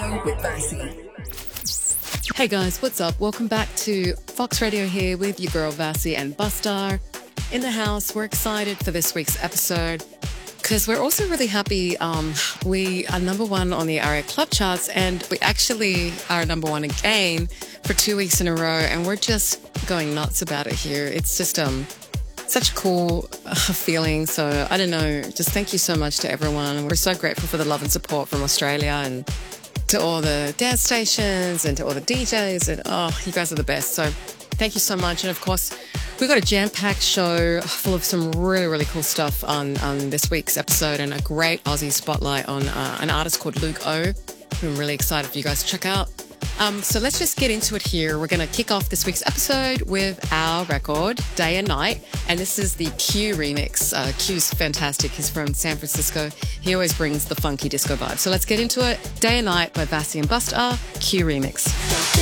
Radio with Vassy. Hey guys, what's up? Welcome back to Fox Radio here with your girl Vassy and Bustar. In the house, we're excited for this week's episode because we're also really happy. We are number one on the ARIA Club charts, and we actually are number one again for 2 weeks in a row, and we're just going nuts about it here. It's just such a cool feeling. So I don't know, just thank you so much to everyone. We're so grateful for the love and support from Australia and to all the dance stations and to all the DJs, and you guys are the best. So thank you so much. And of course, we've got a jam-packed show full of some really, really cool stuff on this week's episode, and a great Aussie spotlight on an artist called Luke O, who I'm really excited for you guys to check out. So let's just get into it here. We're going to kick off this week's episode with our record, Day and Night. And this is the Q remix. Q's fantastic. He's from San Francisco. He always brings the funky disco vibe. So let's get into it. Day and Night by Vassy and Bustar, Q remix.